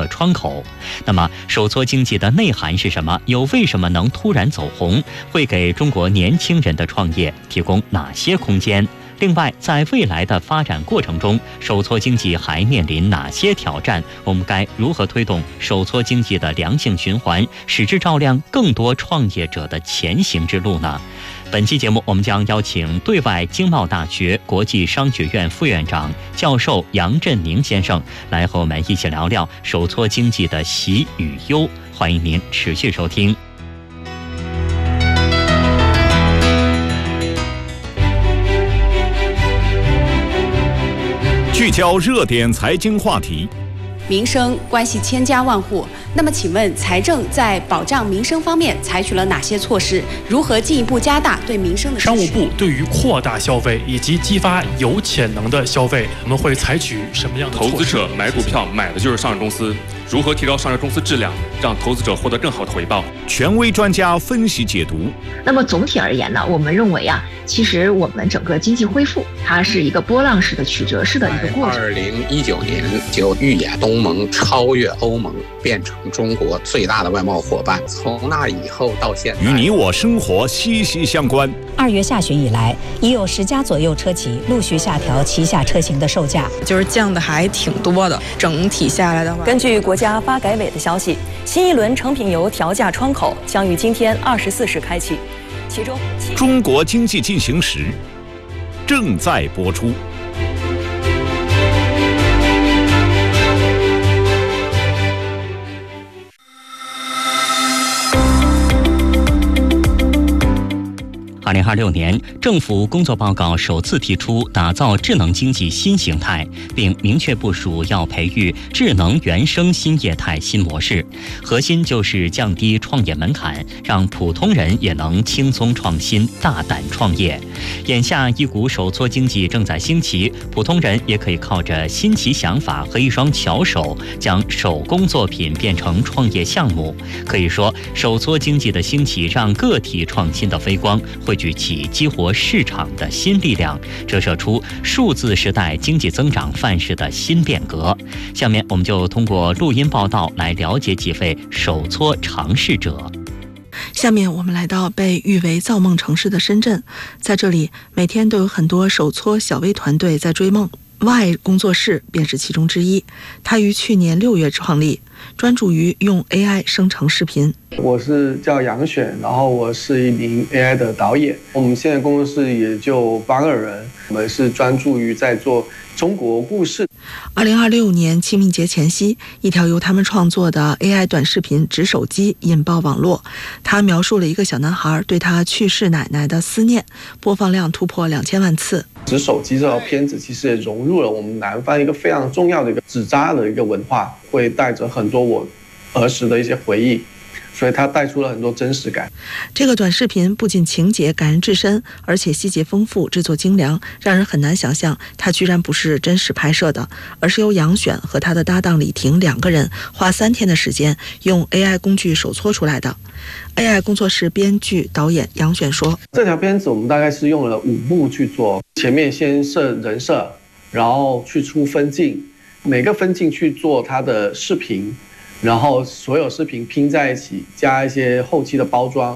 个窗口。那么手搓经济的内涵是什么？又为什么能突然走红？会给中国年轻人的创业提供哪些空间？另外，在未来的发展过程中，手搓经济还面临哪些挑战？我们该如何推动手搓经济的良性循环，使之照亮更多创业者的前行之路呢？本期节目，我们将邀请对外经贸大学国际商学院副院长、教授杨振宁先生来和我们一起聊聊手搓经济的喜与忧。欢迎您持续收听。 聚焦热点财经话题， 民生关系千家万户。那么请问财政在保障民生方面采取了哪些措施？如何进一步加大对民生的支持？ 商务部对于扩大消费以及激发有潜能的消费，我们会采取什么样的措施？ 投资者买股票买的就是上市公司，如何提高上市公司质量，让投资者获得更好的回报？ 权威专家分析解读。 那么总体而言呢，我们认为其实我们整个经济恢复，它是一个波浪式的曲折式的一个过程。 2019年就预演东盟超越欧盟，变成中国最大的外贸伙伴。从那以后到现在， 与你我生活息息相关。 2月下旬以来，已有10家左右车企陆续下调旗下车型的售价， 就是降的还挺多的。整体下来的话， 根据国家发改委的消息，新一轮成品油调价窗口将于今天24时开启，其中中国经济进行时正在播出。 2026年，政府工作报告首次提出打造智能经济新形态，并明确部署要培育智能原生新业态新模式，核心就是降低创业门槛，让普通人也能轻松创新、大胆创业。眼下一股手搓经济正在兴起，普通人也可以靠着新奇想法和一双巧手，将手工作品变成创业项目。可以说，手搓经济的兴起让个体创新的飞光汇聚起激活市场的新力量，折射出数字时代经济增长范式的新变革。下面我们就通过录音报道来了解几位手搓尝试者。 下面我们来到被誉为造梦城市的深圳，在这里每天都有很多手搓小微团队在追梦，Y工作室便是其中之一。它于去年6月创立，专注于用 AI 生成视频。 我是叫杨选，然后我是一名 AI 的导演。我们现在工作室也就8个人，我们是专注于在做中国故事。 2026年清明节前夕，一条由他们创作的 AI 短视频《纸手机》引爆网络。它描述了一个小男孩对他去世奶奶的思念，播放量突破2000万次。 纸手机这条片子其实也融入了我们南方一个非常重要的一个纸扎的一个文化，会带着很多我儿时的一些回忆，所以它带出了很多真实感。 这个短视频不仅情节感人至深，而且细节丰富，制作精良，让人很难想象它居然不是真实拍摄的，而是由杨选和他的搭档李婷2个人花3天的时间用 AI 工具手搓出来的。AI 工作室编剧导演杨选说， 这条片子我们大概是用了5幕去做，前面先设人设，然后去出分镜，每个分镜去做它的视频，然后所有视频拼在一起，加一些后期的包装，